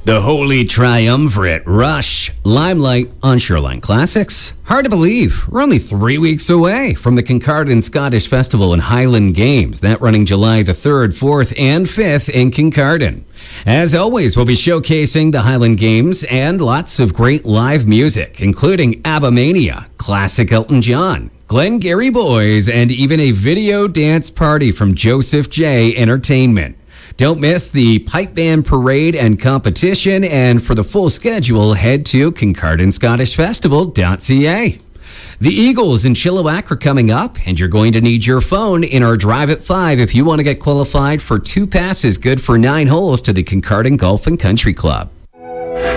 The Holy Triumvirate, Rush, Limelight on Shoreline Classics. Hard to believe, we're only 3 weeks away from the Kincardine Scottish Festival and Highland Games. That running July the 3rd, 4th, and 5th in Kincardine. As always, we'll be showcasing the Highland Games and lots of great live music, including ABBA Mania, classic Elton John, Glengarry Boys, and even a video dance party from Joseph J. Entertainment. Don't miss the pipe band parade and competition, and for the full schedule, head to KincardinScottishFestival.ca. The Eagles in Chilliwack are coming up, and you're going to need your phone in our Drive at 5 if you want to get qualified for 2 passes good for 9 holes to the Kincardine Golf and Country Club.